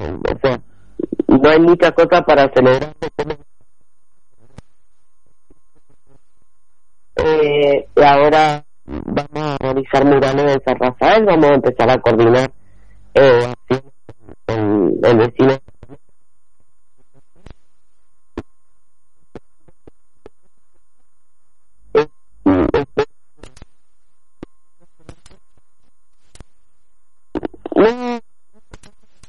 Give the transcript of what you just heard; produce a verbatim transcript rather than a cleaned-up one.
o sea, no hay mucha cosa para celebrar. Eh, y ahora vamos a realizar murales de San Rafael, vamos a empezar a coordinar eh,